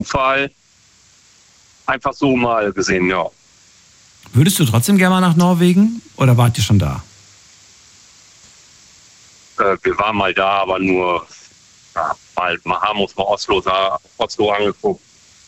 Fall einfach so mal gesehen, ja. Würdest du trotzdem gerne mal nach Norwegen oder wart ihr schon da? Wir waren mal da, aber nur mal haben uns mal Oslo angeguckt.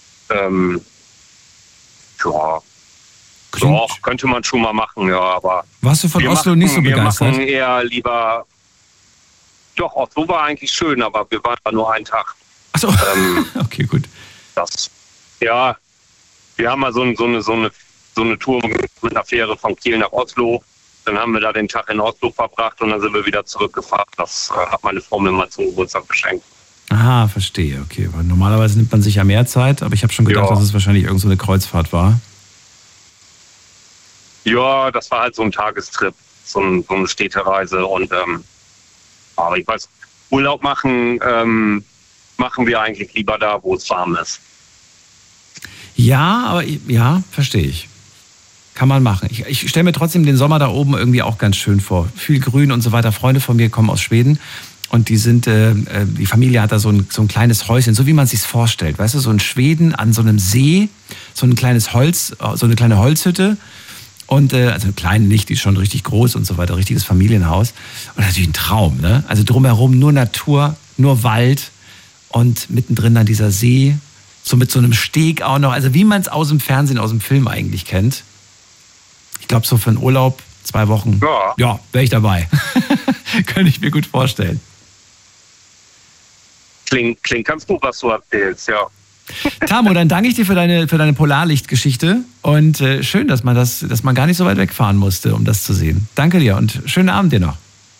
Ja, doch, könnte man schon mal machen, ja, aber... Warst du von Oslo nicht so begeistert? Wir machen eher lieber... Doch, Oslo war eigentlich schön, aber wir waren da nur einen Tag. Achso, okay, gut. Ja, wir haben mal so eine Tour mit einer Fähre von Kiel nach Oslo. Dann haben wir da den Tag in Oslo verbracht und dann sind wir wieder zurückgefahren. Das hat meine Frau mir mal zum Geburtstag geschenkt. Aha, verstehe, okay. Weil normalerweise nimmt man sich ja mehr Zeit, aber ich habe schon gedacht, dass es wahrscheinlich irgend so eine Kreuzfahrt war. Ja, das war halt so ein Tagestrip, so eine Städtereise und aber ich weiß, Urlaub machen wir eigentlich lieber da, wo es warm ist. Ja, aber ja, verstehe ich. Kann man machen. Ich stelle mir trotzdem den Sommer da oben irgendwie auch ganz schön vor. Viel Grün und so weiter. Freunde von mir kommen aus Schweden und die Familie hat da so ein kleines Häuschen, so wie man es sich vorstellt. Weißt du, so in Schweden an so einem See, so ein kleines Holz, so eine kleine Holzhütte. Und also klein nicht, die ist schon richtig groß und so weiter, richtiges Familienhaus. Und natürlich ein Traum, ne? Also drumherum nur Natur, nur Wald und mittendrin dann dieser See, so mit so einem Steg auch noch. Also wie man es aus dem Fernsehen, aus dem Film eigentlich kennt. Ich glaube, so für einen Urlaub, 2 Wochen, ja wäre ich dabei. Könnte ich mir gut vorstellen. Klingt ganz gut, was du erzählst, ja. Tamo, dann danke ich dir für deine Polarlichtgeschichte und schön, dass man gar nicht so weit wegfahren musste, um das zu sehen. Danke dir und schönen Abend dir noch.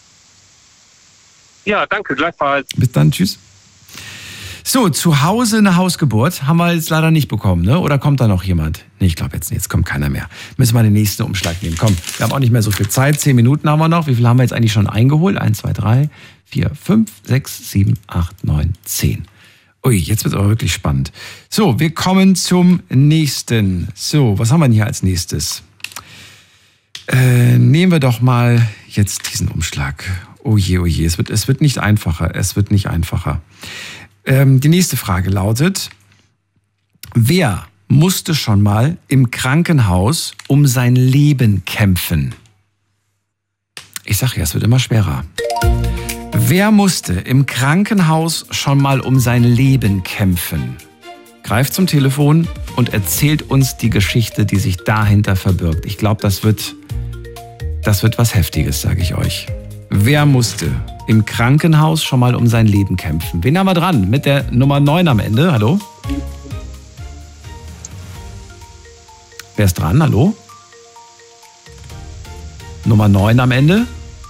Ja, danke, gleichfalls. Bis dann, tschüss. So, zu Hause eine Hausgeburt haben wir jetzt leider nicht bekommen, ne? Oder kommt da noch jemand? Nee, ich glaube jetzt kommt keiner mehr. Müssen wir den nächsten Umschlag nehmen. Komm, wir haben auch nicht mehr so viel Zeit. 10 Minuten haben wir noch. Wie viel haben wir jetzt eigentlich schon eingeholt? 1, 2, 3, 4, 5, 6, 7, 8, 9, 10. Ui, jetzt wird es aber wirklich spannend. So, wir kommen zum nächsten. So, was haben wir denn hier als nächstes? Nehmen wir doch mal jetzt diesen Umschlag. Oh je, es wird nicht einfacher. Die nächste Frage lautet: Wer musste schon mal im Krankenhaus um sein Leben kämpfen? Ich sag ja, es wird immer schwerer. Wer musste im Krankenhaus schon mal um sein Leben kämpfen? Greift zum Telefon und erzählt uns die Geschichte, die sich dahinter verbirgt. Ich glaube, das wird was Heftiges, sage ich euch. Wer musste im Krankenhaus schon mal um sein Leben kämpfen? Wen haben wir dran? Mit der Nummer 9 am Ende. Hallo? Wer ist dran? Hallo? Nummer 9 am Ende?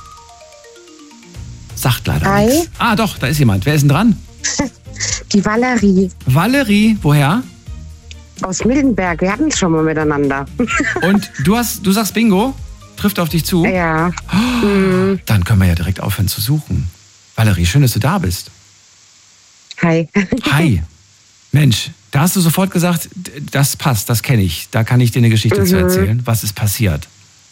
Sagt leider nichts. Ah, doch, da ist jemand. Wer ist denn dran? Die Valerie. Valerie, woher? Aus Mildenberg. Wir hatten es schon mal miteinander. Und du sagst Bingo? Trifft auf dich zu? Ja. Oh, dann können wir ja direkt aufhören zu suchen. Valerie, schön, dass du da bist. Hi. Hi. Mensch, da hast du sofort gesagt, das passt, das kenne ich. Da kann ich dir eine Geschichte zu erzählen. Was ist passiert?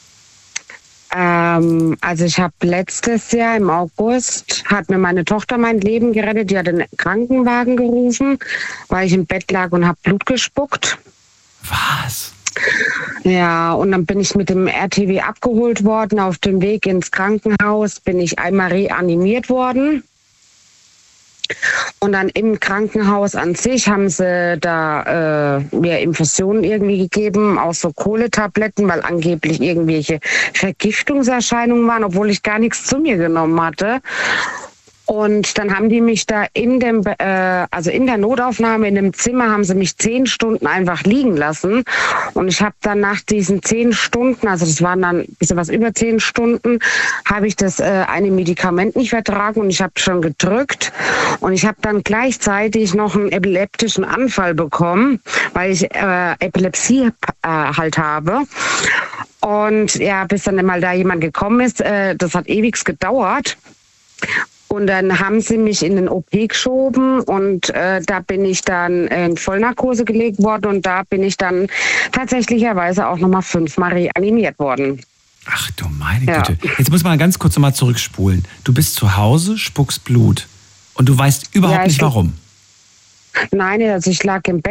Also ich habe letztes Jahr im August, hat mir meine Tochter mein Leben gerettet. Die hat den Krankenwagen gerufen, weil ich im Bett lag und habe Blut gespuckt. Was? Ja, und dann bin ich mit dem RTW abgeholt worden. Auf dem Weg ins Krankenhaus bin ich einmal reanimiert worden. Und dann im Krankenhaus an sich haben sie da mir Infusionen irgendwie gegeben, auch so Kohletabletten, weil angeblich irgendwelche Vergiftungserscheinungen waren, obwohl ich gar nichts zu mir genommen hatte. Und dann haben die mich da in der Notaufnahme, in dem Zimmer, haben sie mich 10 Stunden einfach liegen lassen. Und ich habe dann nach diesen 10 Stunden, also das waren dann ein bisschen was über 10 Stunden, habe ich das eine Medikament nicht vertragen und ich habe schon gedrückt. Und ich habe dann gleichzeitig noch einen epileptischen Anfall bekommen, weil ich Epilepsie halt habe. Und ja, bis dann mal da jemand gekommen ist, das hat ewig gedauert. Und dann haben sie mich in den OP geschoben und da bin ich dann in Vollnarkose gelegt worden und da bin ich dann tatsächlicherweise auch nochmal 5-mal reanimiert worden. Ach du meine Güte. Jetzt muss man ganz kurz nochmal zurückspulen. Du bist zu Hause, spuckst Blut und du weißt überhaupt nicht warum. Nein, also ich lag im Bett.